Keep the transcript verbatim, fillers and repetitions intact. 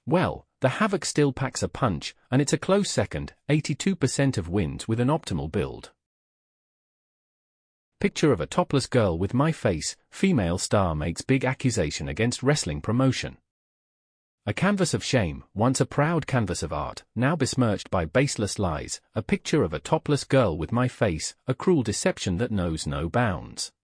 Well, the Havoc still packs a punch, and it's a close second, eighty-two percent of wins with an optimal build. Picture of a topless girl with my face, female star makes big accusation against wrestling promotion. A canvas of shame, once a proud canvas of art, now besmirched by baseless lies, a picture of a topless girl with my face, a cruel deception that knows no bounds.